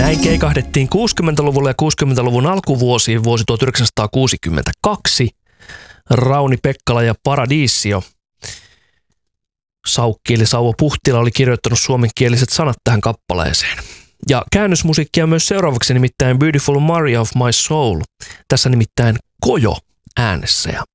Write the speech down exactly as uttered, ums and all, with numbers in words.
Näin keikahdettiin kuusikymmentäluvulla ja kuusikymmentäluvun alkuvuosiin vuosi tuhatyhdeksänsataakuusikymmentäkaksi. Rauni Pekkala ja Paradiisio. Saukki eli Sauvo Puhtila oli kirjoittanut suomenkieliset sanat tähän kappaleeseen. Ja käännösmusiikkia myös seuraavaksi, nimittäin Beautiful Maria of My Soul. Tässä nimittäin Kojo äänessä ja